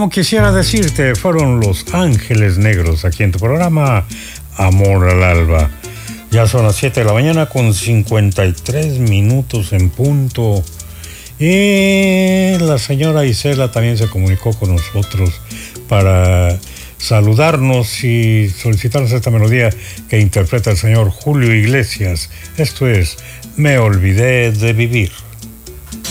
Como quisiera decirte, fueron Los Ángeles Negros aquí en tu programa Amor al Alba. Ya son las 7 de la mañana con 53 minutos en punto. Y la señora Isela también se comunicó con nosotros para saludarnos y solicitarnos esta melodía que interpreta el señor Julio Iglesias. Esto es Me Olvidé de Vivir.